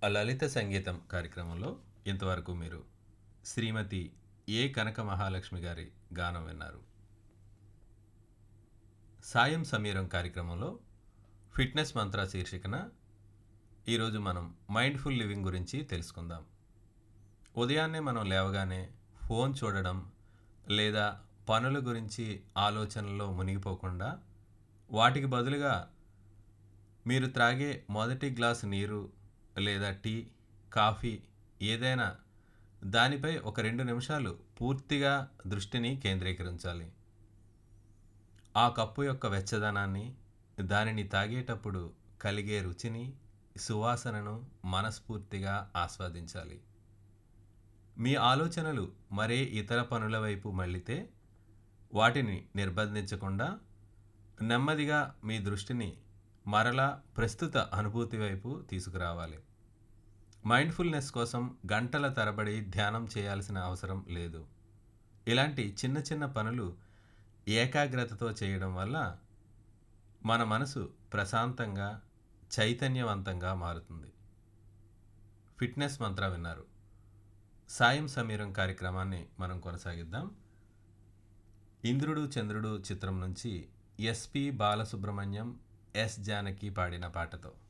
లలిత సంగీతం కార్యక్రమంలో ఇంతవరకు మీరు శ్రీమతి ఏ కనక మహాలక్ష్మి గారి గానం విన్నారు. సాయం సమీరం కార్యక్రమంలో ఫిట్నెస్ మంత్ర శీర్షికన ఈరోజు మనం మైండ్ఫుల్ లివింగ్ గురించి తెలుసుకుందాం. ఉదయాన్నే మనం లేవగానే ఫోన్ చూడడం లేదా పనుల గురించి ఆలోచనల్లో మునిగిపోకుండా వాటికి బదులుగా మీరు త్రాగే మొదటి గ్లాసు నీరు లేదా టీ, కాఫీ ఏదైనా దానిపై ఒక 2 నిమిషాలు పూర్తిగా దృష్టిని కేంద్రీకరించాలి. ఆ కప్పు యొక్క వెచ్చదనాన్ని, దానిని తాగేటప్పుడు కలిగే రుచిని, సువాసనను మనస్ఫూర్తిగా ఆస్వాదించాలి. మీ ఆలోచనలు మరే ఇతర పనుల వైపు మళ్ళితే వాటిని నిర్బంధించకుండా నెమ్మదిగా మీ దృష్టిని మరలా ప్రస్తుత అనుభూతి వైపు తీసుకురావాలి. మైండ్ఫుల్నెస్ కోసం గంటల తరబడి ధ్యానం చేయాల్సిన అవసరం లేదు. ఇలాంటి చిన్న చిన్న పనులు ఏకాగ్రతతో చేయడం వల్ల మన మనసు ప్రశాంతంగా, చైతన్యవంతంగా మారుతుంది. ఫిట్నెస్ మంత్ర విన్నారు. సాయం సమీరం కార్యక్రమాన్ని మనం కొనసాగిద్దాం. ఇంద్రుడు చంద్రుడు చిత్రం నుంచి ఎస్పి బాలసుబ్రహ్మణ్యం, ఎస్ జానకి పాడిన పాటతో.